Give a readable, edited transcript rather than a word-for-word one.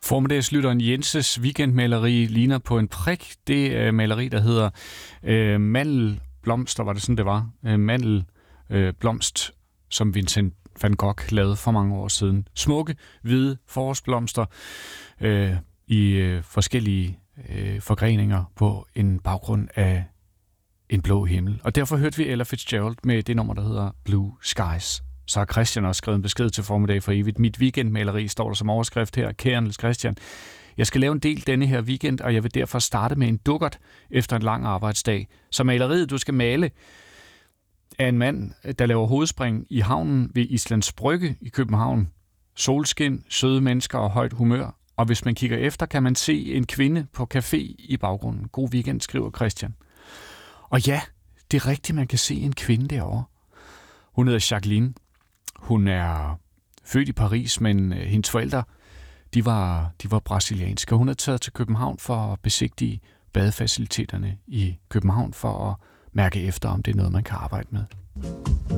Formiddagslytteren Jenses weekendmaleri ligner på en prik. Det er maleri, der hedder Mandelblomster, var det sådan, det var? Mandelblomst, som Vincent van Gogh lavede for mange år siden. Smukke, hvide forårsblomster i forskellige forgreninger på en baggrund af en blå himmel. Og derfor hørte vi Ella Fitzgerald med det nummer, der hedder Blue Skies. Så har Christian også skrevet en besked til Formiddag for evigt. Mit weekendmaleri står der som overskrift her. Kære Niels Christian, jeg skal lave en del denne her weekend, og jeg vil derfor starte med en dukkert efter en lang arbejdsdag. Så maleriet, du skal male, er en mand, der laver hovedspring i havnen ved Islands Brygge i København. Solskin, søde mennesker og højt humør. Og hvis man kigger efter, kan man se en kvinde på café i baggrunden. God weekend, skriver Christian. Og ja, det er rigtigt, man kan se en kvinde derovre. Hun hedder Jacqueline. Hun er født i Paris, men hendes forældre, de var brasilianske. Hun er taget til København for at besigtige badefaciliteterne i København for at mærke efter, om det er noget, man kan arbejde med.